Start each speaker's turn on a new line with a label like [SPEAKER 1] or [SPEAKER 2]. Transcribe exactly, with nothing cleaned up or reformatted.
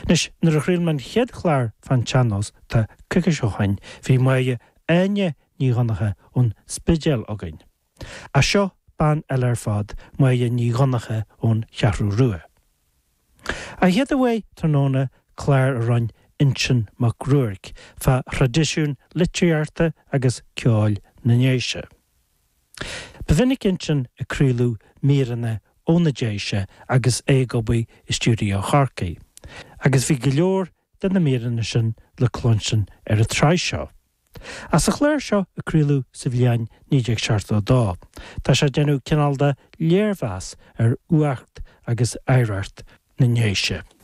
[SPEAKER 1] Nis nar a chríil man chéad chláir fan Chanos tá cucaiseochain bhí maige aine ní ghannacha ón spidéal againn. A seo ban eile ar fad maige ní ghannacha ón cheathrú rua. A héad away tróna chláir a rain intin mac ruairc fa tradiisiún litríarta agus ceáil na néise. Bevinnig intin a crílú míranna óna déise agus égobaí i stúdio Charcaí, agus bhí go leor den na míranna sin le clonsin ar a tráith seo. As a chléir seo a crílú sa bhliain níideag seartó dá, tá sé déanú cinálda léirmheas ar uacht agus éireart na néise.